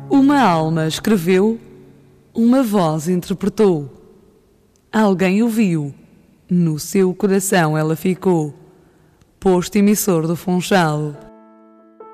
Uma alma escreveu, uma voz interpretou. Alguém ouviu, no seu coração ela ficou. Posto emissor do Funchal.